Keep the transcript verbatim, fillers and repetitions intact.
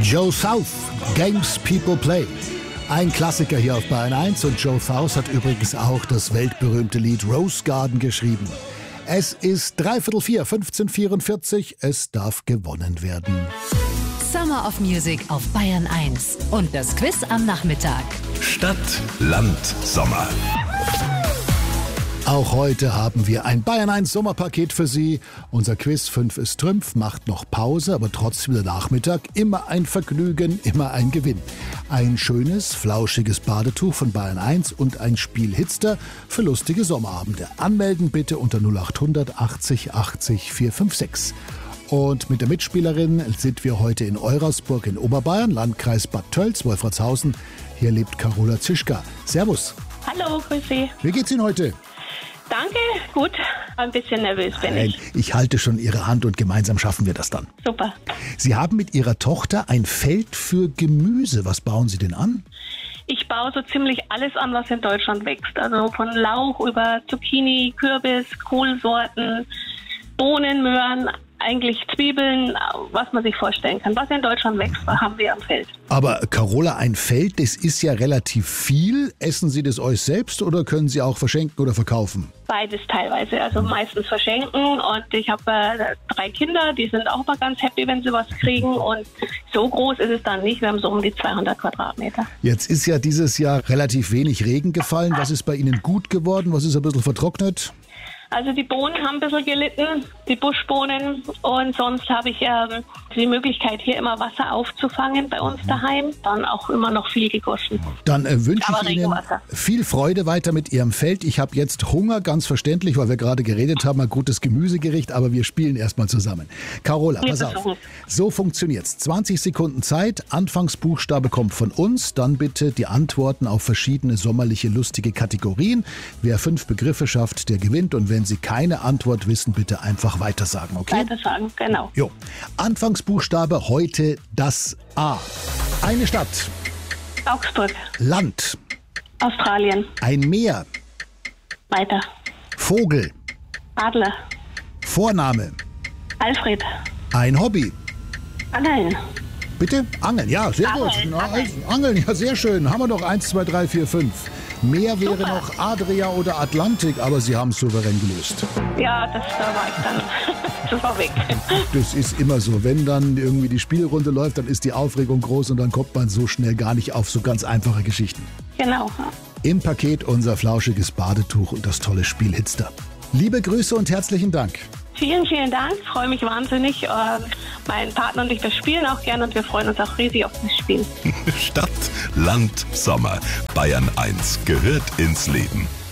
Joe South, Games People Play. Ein Klassiker hier auf Bayern eins und Joe South hat übrigens auch das weltberühmte Lied Rose Garden geschrieben. Es ist dreiviertel vier, fünfzehn Uhr vierundvierzig, es darf gewonnen werden. Summer of Music auf Bayern eins und das Quiz am Nachmittag. Stadt, Land, Sommer. Auch heute haben wir ein Bayern eins Sommerpaket für Sie. Unser Quiz fünf ist Trümpf, macht noch Pause, aber trotzdem der Nachmittag. Immer ein Vergnügen, immer ein Gewinn. Ein schönes, flauschiges Badetuch von Bayern eins und ein Spiel Hitster für lustige Sommerabende. Anmelden bitte unter null acht hundert achtzig achtzig vier fünf sechs. Und mit der Mitspielerin sind wir heute in Eurasburg in Oberbayern, Landkreis Bad Tölz, Wolfratshausen. Hier lebt Carola Zischka. Servus. Hallo, grüß Sie. Wie geht's Ihnen heute? Danke, gut. Ein bisschen nervös bin Nein, ich. ich halte schon Ihre Hand und gemeinsam schaffen wir das dann. Super. Sie haben mit Ihrer Tochter ein Feld für Gemüse. Was bauen Sie denn an? Ich baue so ziemlich alles an, was in Deutschland wächst. Also von Lauch über Zucchini, Kürbis, Kohlsorten, Bohnen, Möhren, eigentlich Zwiebeln, was man sich vorstellen kann. Was in Deutschland wächst, haben wir am Feld. Aber Carola, ein Feld, das ist ja relativ viel. Essen Sie das euch selbst oder können Sie auch verschenken oder verkaufen? Beides teilweise, also meistens verschenken. Und ich habe äh, drei Kinder, die sind auch mal ganz happy, wenn sie was kriegen. Und so groß ist es dann nicht. Wir haben so um die zweihundert Quadratmeter. Jetzt ist ja dieses Jahr relativ wenig Regen gefallen. Was ist bei Ihnen gut geworden? Was ist ein bisschen vertrocknet? Also die Bohnen haben ein bisschen gelitten, die Buschbohnen. Und sonst habe ich ähm, die Möglichkeit, hier immer Wasser aufzufangen bei uns daheim. Dann auch immer noch viel gegossen. Dann äh, wünsche Aber ich Ihnen Regenwasser. viel Freude weiter mit Ihrem Feld. Ich habe jetzt Hunger, ganz verständlich, weil wir gerade geredet haben, ein gutes Gemüsegericht. Aber wir spielen erstmal zusammen. Carola, Wir pass auf. versuchen. So funktioniert's. zwanzig Sekunden Zeit. Anfangsbuchstabe kommt von uns. Dann bitte die Antworten auf verschiedene sommerliche, lustige Kategorien. Wer fünf Begriffe schafft, der gewinnt. Und wenn Sie keine Antwort wissen, bitte einfach weitersagen, okay? Weiter sagen, genau. Jo. Anfangsbuchstabe heute das A. Eine Stadt. Augsburg, Land. Australien, Ein Meer. weiter. Vogel. Adler, Vorname. Alfred, Ein Hobby. Angeln, Bitte? Angeln, ja, sehr gut. Angeln, Na, Angeln. also, Angeln, ja, sehr schön. Haben wir noch eins, zwei, drei, vier, fünf. Mehr wäre Super. noch Adria oder Atlantik, aber Sie haben es souverän gelöst. ja, das da war ich dann. Das war weg. Das ist immer so. Wenn dann irgendwie die Spielrunde läuft, dann ist die Aufregung groß und dann kommt man so schnell gar nicht auf so ganz einfache Geschichten. Genau. Im Paket unser flauschiges Badetuch und das tolle Spiel Hitster. Liebe Grüße und herzlichen Dank. Vielen, vielen Dank. Ich freue mich wahnsinnig. Ähm, Mein Partner und ich, wir spielen auch gerne und wir freuen uns auch riesig auf das Spiel. Stadt, Land, Sommer. Bayern eins gehört ins Leben.